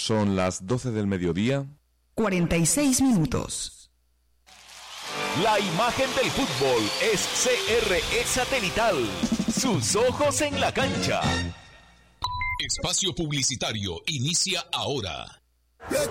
Son las 12 del mediodía. 46 minutos. La imagen del fútbol es CRE Satelital. Sus ojos en la cancha. Espacio publicitario inicia ahora.